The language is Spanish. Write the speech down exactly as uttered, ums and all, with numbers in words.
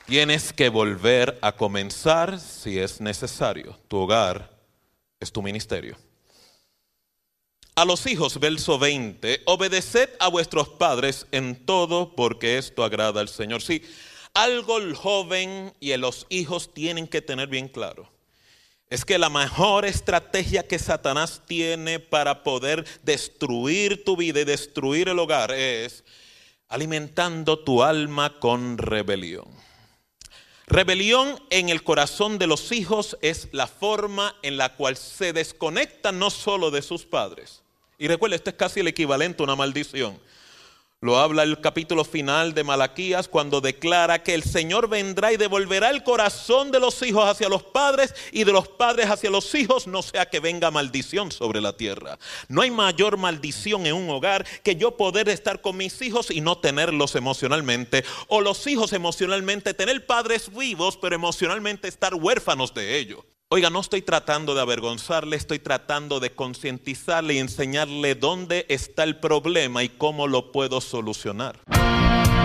Tienes que volver a comenzar si es necesario. Tu hogar es tu ministerio. A los hijos, verso veinte, obedeced a vuestros padres en todo, porque esto agrada al Señor. Sí, algo el joven y los hijos tienen que tener bien claro. Es que la mejor estrategia que Satanás tiene para poder destruir tu vida y destruir el hogar es alimentando tu alma con rebelión. Rebelión en el corazón de los hijos es la forma en la cual se desconectan no solo de sus padres. Y recuerda, esto es casi el equivalente a una maldición. Lo habla el capítulo final de Malaquías cuando declara que el Señor vendrá y devolverá el corazón de los hijos hacia los padres y de los padres hacia los hijos, no sea que venga maldición sobre la tierra. No hay mayor maldición en un hogar que yo poder estar con mis hijos y no tenerlos emocionalmente, o los hijos emocionalmente tener padres vivos pero emocionalmente estar huérfanos de ellos. Oiga, no estoy tratando de avergonzarle, estoy tratando de concientizarle y enseñarle dónde está el problema y cómo lo puedo solucionar.